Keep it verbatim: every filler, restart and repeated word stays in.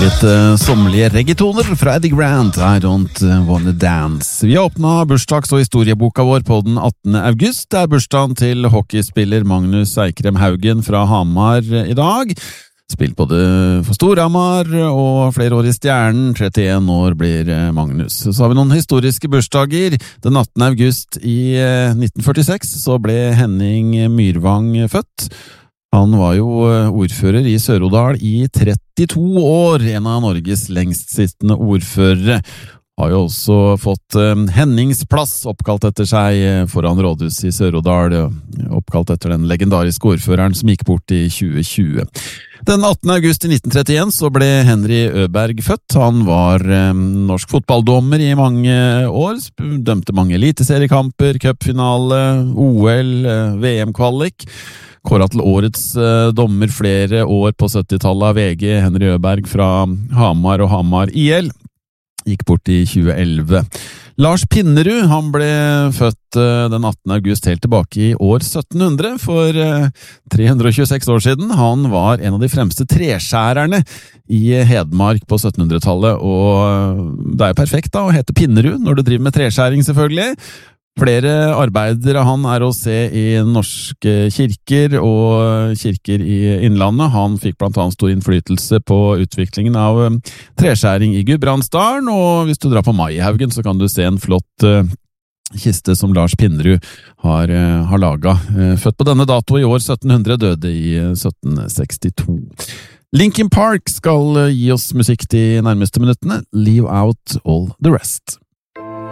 Litt uh, sommerlige reggaetoner fra Eddie Grant, I Don't Wanna Dance. Vi har åpnet bursdags- og historieboka vår på den attende august. Det er bursdagen til hockeyspiller Magnus Eikrem Haugen fra Hamar i dag. Spilt både for Storhamar og flere år i Stjernen. trettien år blir Magnus. Så har vi noen historiske bursdager. Den attende august i nitten førtiseks så ble Henning Myrvang født. Han var jo ordfører i Sør-Odal i trettito år, en av Norges lengstsittende ordførere. Har jo også fått Henningsplass oppkalt etter seg foran rådhuset i Sør-Odal, oppkalt etter den legendariske ordføreren som gikk bort i tjue tjue. Den attende august i nitten trettien så ble Henry Øberg født. Han var norsk fotballdommer i mange år, dømte mange eliteseriekamper, cupfinale, O L, V M-kvalik. Kåret til årets uh, dommer flere år på syttitallet av V G, Henry Øberg fra Hamar og Hamar I L. Gikk bort i tjue elleve. Lars Pinnerud, han ble født uh, den attende august helt tilbake i år sytten hundre, for uh, tre hundre og tjueseks år siden. Han var en av de fremste treskjærerne i Hedmark på syttenhundretallet, og det er jo perfekt da å hete Pinnerud når du driver med treskjæring selvfølgelig. Flere arbeidere han er å se i norske kirker og kirker i innlandet. Han fikk blant annet stor innflytelse på utviklingen av treskjæring i Gudbrandsdalen, og hvis du drar på Maihaugen så kan du se en flott kiste som Lars Pinnerud har, har laget. Født på denne dato i år sytten hundre, døde i sytten sekstito. Linkin Park skal gi oss musikk de nærmeste minuttene. Leave out all the rest.